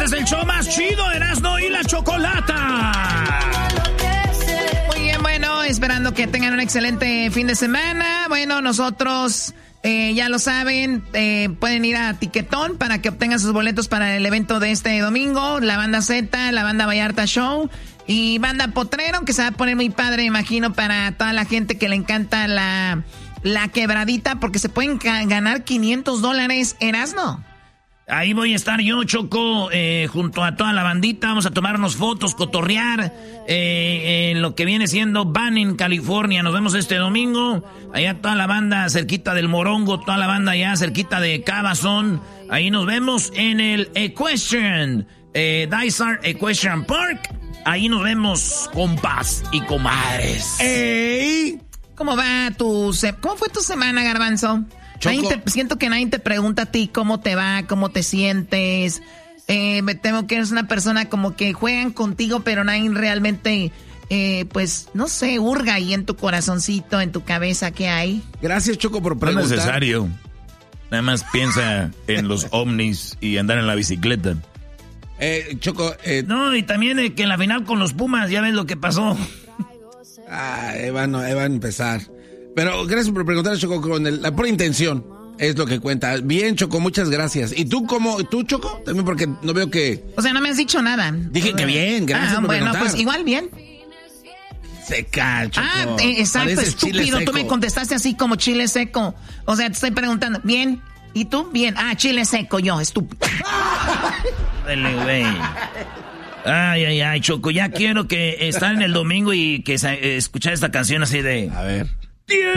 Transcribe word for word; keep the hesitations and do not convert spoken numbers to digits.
es el show más chido, Erasmo y la Chocolata. Muy bien, bueno, esperando que tengan un excelente fin de semana. Bueno, nosotros, eh, ya lo saben, eh, pueden ir a Tiquetón para que obtengan sus boletos para el evento de este domingo. La banda Z, la banda Vallarta Show y banda Potrero, que se va a poner muy padre, me imagino, para toda la gente que le encanta la, la quebradita, porque se pueden ca- ganar quinientos dólares, Erasmo. Ahí voy a estar yo, Choco, eh, junto a toda la bandita. Vamos a tomarnos fotos, cotorrear eh, en lo que viene siendo Banning, California. Nos vemos este domingo. Allá toda la banda cerquita del Morongo, toda la banda allá cerquita de Cabazón. Ahí nos vemos en el Equestrian, eh, Dysart Equestrian Park. Ahí nos vemos, compas y comadres. ¡Ey! ¿Cómo va tu... Se- ¿Cómo fue tu semana, Garbanzo? Nadie te, siento que nadie te pregunta a ti cómo te va, cómo te sientes. Eh, me temo que eres una persona como que juegan contigo, pero nadie realmente, eh, pues, no sé, hurga ahí en tu corazoncito, en tu cabeza, ¿qué hay? Gracias, Choco, por preguntar. No es necesario. Nada más piensa en los ovnis y andar en la bicicleta. Eh, Choco, eh... No, y también eh, que en la final con los Pumas, ya ves lo que pasó. Ah, van, van a empezar. Pero gracias por preguntar, Choco, con el, la pura intención es lo que cuenta. Bien, Choco, muchas gracias. ¿Y tú cómo, tú, Choco? También porque no veo que... O sea, no me has dicho nada. Dije que bien, gracias ah, por bueno, preguntar. pues igual bien. Seca, Choco. Ah, eh, exacto, Pareces chile estúpido. Tú seco. me contestaste así como chile seco. O sea, te estoy preguntando, ¿bien? ¿Y tú? Bien. Ah, chile seco, yo, estúpido. Dale, güey. Ay, ay, ay, Choco, ya quiero que estar en el domingo y que sa- escuchar esta canción así de... A ver. Tiene